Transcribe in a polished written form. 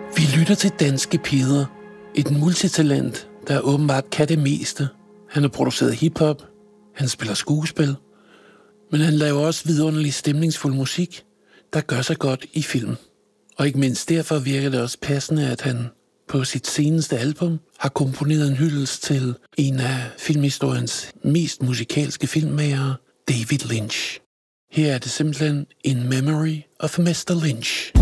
Vi lytter til Danske Peder, et multitalent, der åbenbart kan det meste. Han har produceret hiphop, han spiller skuespil, men han laver også vidunderlig stemningsfuld musik, der gør sig godt i film. Og ikke mindst derfor virker det også passende, at han på sit seneste album har komponeret en hyldest til en af filmhistoriens mest musikalske filmmagere, David Lynch. Her er det simpelthen In Memory of Mr. Lynch.